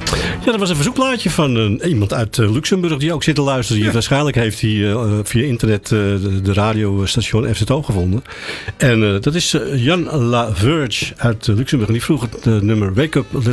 Ja, dat was een verzoekplaatje van iemand uit Luxemburg die ook zit te luisteren. Ja. Waarschijnlijk heeft hij via internet de radiostation FZO gevonden. En dat is Jan Laverge uit Luxemburg. En die vroeg het nummer Wake Up